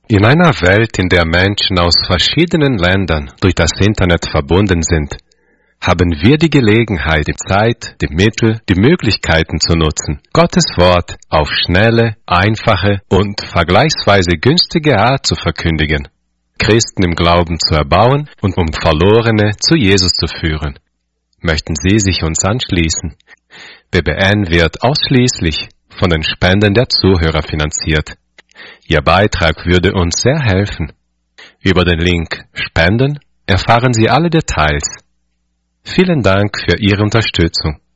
In einer Welt, in der Menschen aus verschiedenen Ländern durch das Internet verbunden sind, haben wir die Gelegenheit, die Zeit, die Mittel, die Möglichkeiten zu nutzen, Gottes Wort auf schnelle, einfache und vergleichsweise günstige Art zu verkündigen, Christen im Glauben zu erbauen und um Verlorene zu Jesus zu führen. Möchten Sie sich uns anschließen? BBN wird ausschließlich von den Spenden der Zuhörer finanziert. Ihr Beitrag würde uns sehr helfen. Über den Link Spenden erfahren Sie alle Details. Vielen Dank für Ihre Unterstützung.